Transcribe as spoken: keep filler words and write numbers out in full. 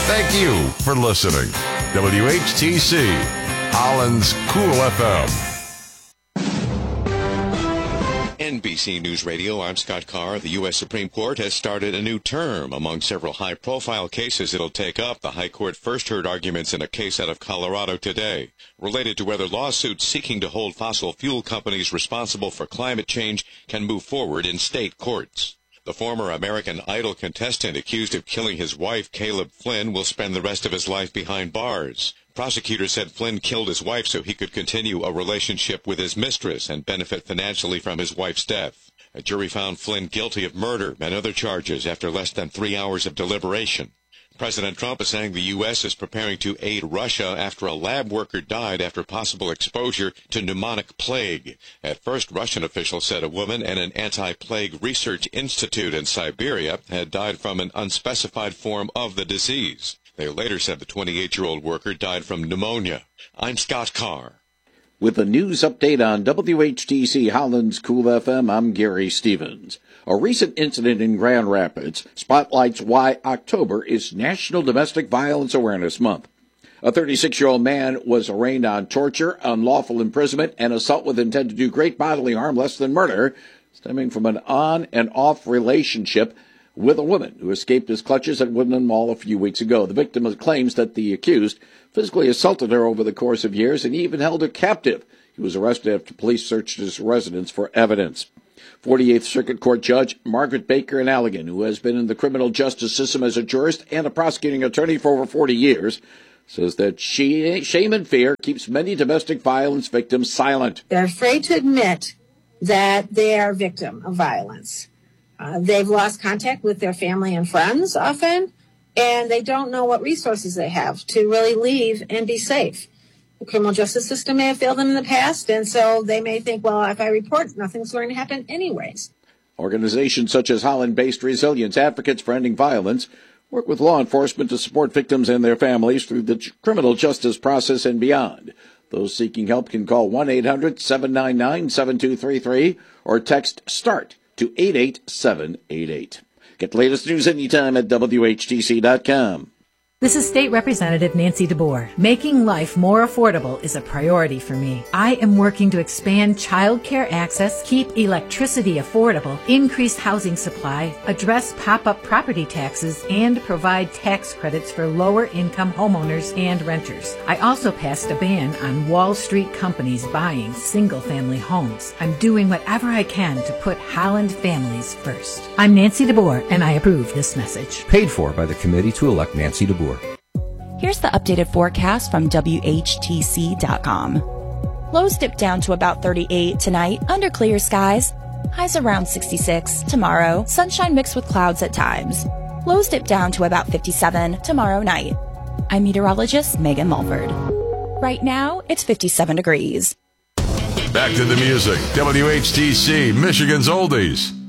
Thank you for listening. W H T C, Holland's Cool F M. N B C News Radio, I'm Scott Carr. The U S Supreme Court has started a new term. Among several high-profile cases it'll take up, the High Court first heard arguments in a case out of Colorado today, related to whether lawsuits seeking to hold fossil fuel companies responsible for climate change can move forward in state courts. The former American Idol contestant accused of killing his wife, Caleb Flynn, will spend the rest of his life behind bars. Prosecutors said Flynn killed his wife so he could continue a relationship with his mistress and benefit financially from his wife's death. A jury found Flynn guilty of murder and other charges after less than three hours of deliberation. President Trump is saying the U S is preparing to aid Russia after a lab worker died after possible exposure to pneumonic plague. At first, Russian officials said a woman at an anti-plague research institute in Siberia had died from an unspecified form of the disease. They later said the twenty-eight-year-old worker died from pneumonia. I'm Scott Carr. With a news update on W H T C Holland's Cool F M, I'm Gary Stevens. A recent incident in Grand Rapids spotlights why October is National Domestic Violence Awareness Month. A thirty-six-year-old man was arraigned on torture, unlawful imprisonment, and assault with intent to do great bodily harm less than murder, stemming from an on and off relationship with a woman who escaped his clutches at Woodland Mall a few weeks ago. The victim claims that the accused physically assaulted her over the course of years and even held her captive. He was arrested after police searched his residence for evidence. forty-eighth Circuit Court Judge Margaret Baker in Allegan, who has been in the criminal justice system as a jurist and a prosecuting attorney for over forty years, says that she, shame and fear keeps many domestic violence victims silent. They're afraid to admit that they are a victim of violence. Uh, they've lost contact with their family and friends often, and they don't know what resources they have to really leave and be safe. The criminal justice system may have failed them in the past, and so they may think, well, if I report, nothing's going to happen anyways. Organizations such as Holland-based Resilience Advocates for Ending Violence work with law enforcement to support victims and their families through the criminal justice process and beyond. Those seeking help can call one eight hundred seven nine nine seven two three three or text START to eight eight seven eight eight. Get the latest news anytime at W H T C dot com. This is State Representative Nancy DeBoer. Making life more affordable is a priority for me. I am working to expand child care access, keep electricity affordable, increase housing supply, address pop-up property taxes, and provide tax credits for lower-income homeowners and renters. I also passed a ban on Wall Street companies buying single-family homes. I'm doing whatever I can to put Holland families first. I'm Nancy DeBoer, and I approve this message. Paid for by the committee to elect Nancy DeBoer. Here's the updated forecast from W H T C dot com. Lows dip down to about thirty-eight tonight under clear skies. Highs around sixty-six tomorrow. Sunshine mixed with clouds at times. Lows dip down to about fifty-seven tomorrow night. I'm meteorologist Megan Mulford. Right now, it's fifty-seven degrees. Back to the music. W H T C, Michigan's Oldies.